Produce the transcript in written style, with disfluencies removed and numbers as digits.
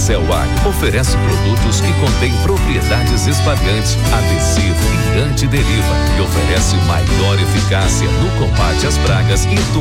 Excel Agro oferece produtos que contêm propriedades espalhantes, adesivo e antideriva e oferece maior eficácia no combate às pragas e